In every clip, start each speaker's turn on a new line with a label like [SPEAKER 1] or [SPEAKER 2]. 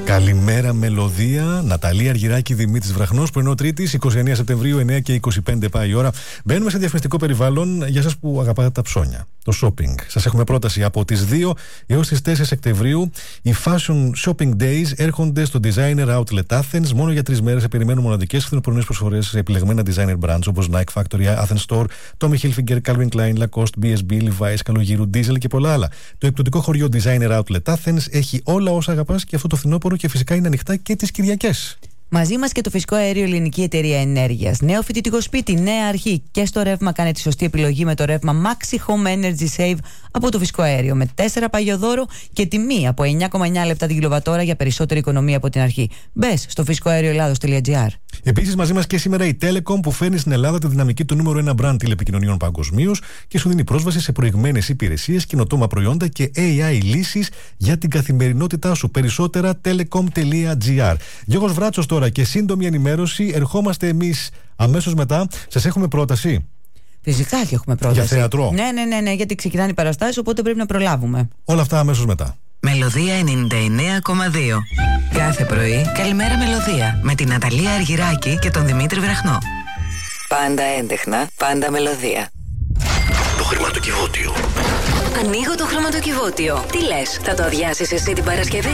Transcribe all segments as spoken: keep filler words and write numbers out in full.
[SPEAKER 1] Καλημέρα μελωδία. Ναταλία Αργυράκη, Δημήτρης Βραχνός. Πρωινό Τρίτης, είκοσι εννέα Σεπτεμβρίου, εννέα και είκοσι πέντε πάει η ώρα. Μπαίνουμε σε διαφημιστικό περιβάλλον για εσάς που αγαπάτε τα ψώνια. Το shopping. Σας έχουμε πρόταση από τις δύο έως τις τέσσερις Σεπτεμβρίου. Οι Fashion Shopping Days έρχονται στο Designer Outlet Athens. Μόνο για τρεις μέρες περιμένουν μοναδικές φθινοπορεινές προσφορές σε επιλεγμένα designer brands όπως Nike Factory, Athens Store, Tommy Hilfiger, Calvin Klein, Lacoste, μπι ες μπι, Levi's, Καλογύρου, Diesel και πολλά άλλα. Το εκπτωτικό χωριό Designer Outlet Athens έχει όλα όσα αγαπάς και αυτό το φθινόπωρο και φυσικά είναι ανοιχτά και τις Κυριακές.
[SPEAKER 2] Μαζί μας και το φυσικό αέριο Ελληνική Εταιρεία Ενέργειας. Νέο φοιτητικό σπίτι, νέα αρχή και στο ρεύμα. Κάνε τη σωστή επιλογή με το ρεύμα Maxi Home Energy Save από το φυσικό αέριο. Με τέσσερα παγιοδώρο και τιμή από εννιά κόμμα εννιά λεπτά την κιλοβατόρα για περισσότερη οικονομία από την αρχή. Μπες στο φυσικοαέρioελλάδος.gr.
[SPEAKER 1] Επίσης, μαζί μας και σήμερα η Telecom που φέρνει στην Ελλάδα τη δυναμική του νούμερο ένα brand τηλεπικοινωνιών παγκοσμίως και σου δίνει πρόσβαση σε προηγμένες υπηρεσίες, καινοτόμα προϊόντα και έι άι λύσεις για την καθημερινότητά σου. Περισσότερα telecom.gr. Γιώργος Βράτσος τώρα και σύντομη ενημέρωση. Ερχόμαστε εμείς αμέσως μετά. Σας έχουμε πρόταση.
[SPEAKER 2] Φυσικά και έχουμε πρόταση.
[SPEAKER 1] Για θέατρο.
[SPEAKER 2] Ναι, ναι, ναι, ναι, γιατί ξεκινάνε οι παραστάσεις, οπότε πρέπει να προλάβουμε.
[SPEAKER 1] Όλα αυτά αμέσως μετά.
[SPEAKER 3] Μελωδία ενενήντα εννέα κόμμα δύο. Κάθε πρωί, καλημέρα Μελωδία με την Ναταλία Αργυράκη και τον Δημήτρη Βραχνό. Πάντα έντεχνα, πάντα Μελωδία.
[SPEAKER 4] Το χρηματοκιβώτιο.
[SPEAKER 3] Ανοίγω το χρηματοκιβώτιο. Τι λες, θα το αδειάσεις εσύ την Παρασκευή?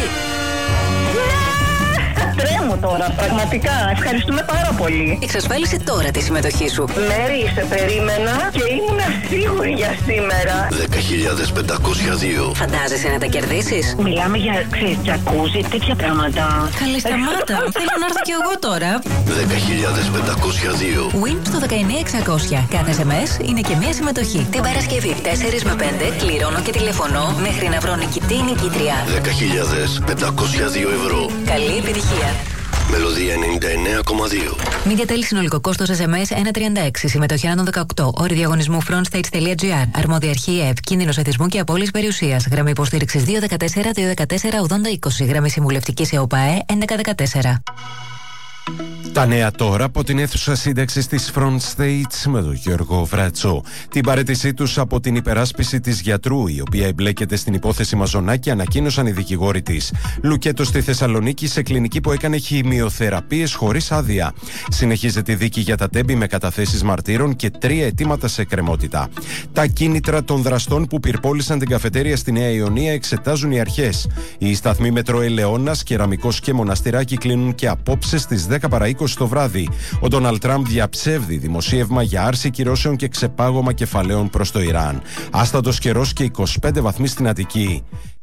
[SPEAKER 5] Τρέμω τώρα, πραγματικά. Ευχαριστούμε πάρα πολύ.
[SPEAKER 3] Εξασφάλισε τώρα τη συμμετοχή σου.
[SPEAKER 5] Μέρη, σε περίμενα και ήμουν σίγουρη για σήμερα.
[SPEAKER 4] δέκα χιλιάδες πεντακόσια δύο.
[SPEAKER 3] Φαντάζεσαι να τα κερδίσεις?
[SPEAKER 5] Μιλάμε για, ξέρεις, τζακούζι, τέτοια πράγματα.
[SPEAKER 3] Καλή σταμάτα. Θέλω να έρθω κι εγώ τώρα.
[SPEAKER 4] δέκα χιλιάδες πεντακόσια δύο.
[SPEAKER 3] Win στο δεκαεννέα εξακόσια. Κάθε ες εμ ες είναι και μία συμμετοχή. Την Παρασκευή τέσσερα με πέντε κληρώνω και τηλεφωνώ μέχρι να βρω νικητή ή νικήτρια.
[SPEAKER 4] δέκα χιλιάδες πεντακόσια δύο ευρώ.
[SPEAKER 3] Καλή επιτυχία.
[SPEAKER 4] Μελωδία ενενήντα εννέα κόμμα δύο.
[SPEAKER 3] Media τέλη συνολικό κόστος ες εμ ες εκατόν τριάντα έξι. Συμμετοχή άνω των δεκαοκτώ. Όροι διαγωνισμού frontstage.gr. Αρμόδια αρχή ΕΕΠ. Κίνδυνος εθισμού και απώλειας περιουσίας. Γραμμή υποστήριξης δύο δεκατέσσερα δύο δεκατέσσερα ογδόντα είκοσι. Γραμμή συμβουλευτικής ΕΟΠΑΕ έντεκα δεκατέσσερα.
[SPEAKER 6] Τα νέα τώρα από την αίθουσα σύνταξης της Front Stage με τον Γιώργο Βρατσό. Την παραίτησή τους από την υπεράσπιση της γιατρού, η οποία εμπλέκεται στην υπόθεση Μαζονάκη, ανακοίνωσαν οι δικηγόροι της. Λουκέτο στη Θεσσαλονίκη σε κλινική που έκανε χημειοθεραπείες χωρίς άδεια. Συνεχίζεται η δίκη για τα τέμπη με καταθέσεις μαρτύρων και τρία αιτήματα σε εκκρεμότητα. Τα κίνητρα των δραστών που πυρπόλησαν την καφετέρια στη Νέα Ιωνία εξετάζουν οι αρχές. Οι σταθμοί μετρό Ελαιώνας, Κεραμικός και Μοναστηράκι κλείνουν και απόψε στις δέκα παρά είκοσι το βράδυ. Ο Ντόναλντ Τραμπ διαψεύδει δημοσίευμα για άρση κυρώσεων και ξεπάγωμα κεφαλαίων προς το Ιράν. Άστατος καιρός και είκοσι πέντε βαθμοί στην Αττική.